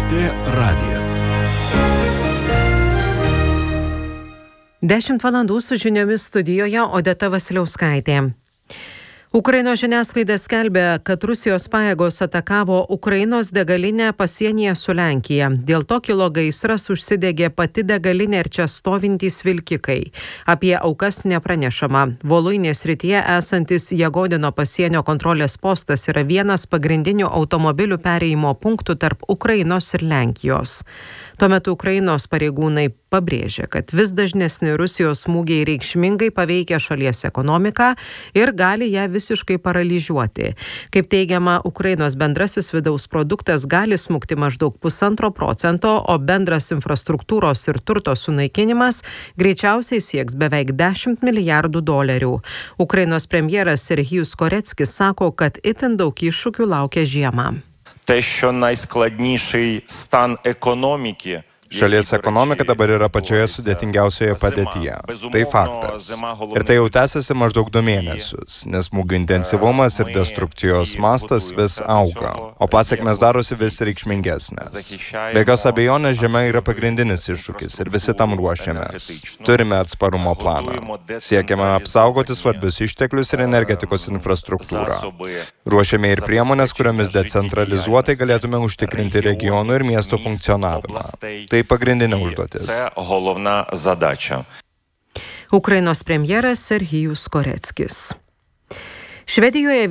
LRT radijas. 10 valandų su žiniomis studijoje Odeta Vasiliauskaitė. Ukrainos žiniasklaida skelbia, kad Rusijos pajėgos atakavo Ukrainos degalinę pasienyje su Lenkija. Dėl to kilo gaisras, užsidegė pati degalinė ir čia stovintys vilkikai. Apie aukas nepranešama. Voluinės srityje esantis Jagodino pasienio kontrolės postas yra vienas pagrindinių automobilių perėjimo punktų tarp Ukrainos ir Lenkijos. Tuo metu Ukrainos pareigūnai pabrėžia, kad vis dažnesni Rusijos smūgiai reikšmingai paveikia šalies ekonomiką ir gali ją visiškai paralyžiuoti. Kaip teigiama, Ukrainos bendrasis vidaus produktas gali smukti maždaug 1,5%, o bendras infrastruktūros ir turto sunaikinimas greičiausiai sieks beveik $10 milijardų. Ukrainos premjeras Serhijus Koreckis sako, kad itin daug iššūkių laukia žiemą. Те, що найскладніший стан економіки. Šalies ekonomika dabar yra pačioje sudėtingiausioje padėtyje. Tai faktas. Ir tai jau tęsiasi maždaug 2 mėnesius, nes smūgių intensyvumas ir destrukcijos mastas vis auga, o pasekmės darosi vis reikšmingesnės. Be jokios abejonės žiema yra pagrindinis iššūkis ir visi tam ruošiamės. Turime atsparumo planą. Siekiame apsaugoti svarbius išteklius ir energetikos infrastruktūrą. Ruošiame ir priemonės, kuriomis decentralizuotai galėtume užtikrinti regionų ir miestų funkcionavimą. Tai pagrindinė užduotis. Ukrainos premjeras Serhijus Koreckis. Švedijoje